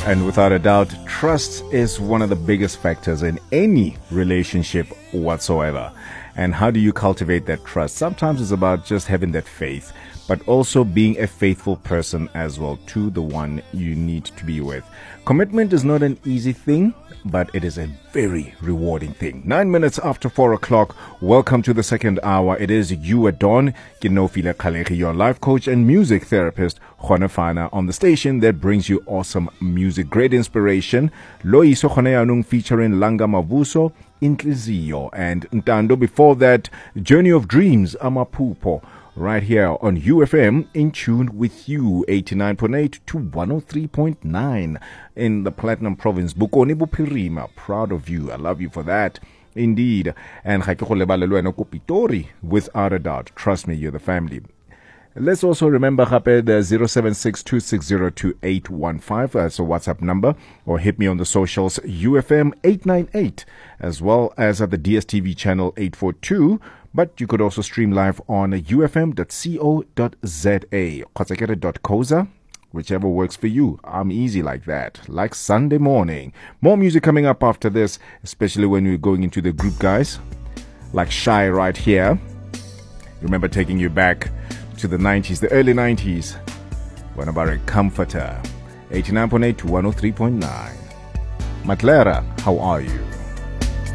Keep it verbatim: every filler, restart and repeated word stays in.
And without a doubt, trust is one of the biggest factors in any relationship whatsoever. And how do you cultivate that trust? Sometimes it's about just having that faith, but also being a faithful person as well to the one you need to be with. Commitment is not an easy thing, but it is a very rewarding thing. Nine minutes after four o'clock, welcome to the second hour. It is you at dawn. Kinofile Khaleki, your life coach and music therapist, Khonefana, on the station that brings you awesome music, great inspiration. Loiso Khoneyanung featuring Langa Mavuso, Intlizio, and Ntando. Before that, Journey of Dreams, Amapupo. Right here on U F M, in tune with you, eighty-nine point eight to one oh three point nine in the Platinum Province. Bukoni Bupirima, proud of you. I love you for that. Indeed. And Pitori, without a doubt. Trust me, you're the family. Let's also remember the zero seven six two six zero two eight one five. That's a WhatsApp number. Or hit me on the socials, U F M eight nine eight, as well as at the D S T V channel eight forty-two. But you could also stream live on u f m dot co dot z a, khotsakere dot koza, whichever works for you. I'm easy like that, like Sunday morning. More music coming up after this, especially when we're going into the group, guys, like Shy right here. Remember taking you back to the nineties, the early nineties, when about a comforter. eighty-nine point eight to one oh three point nine. Matlera, how are you?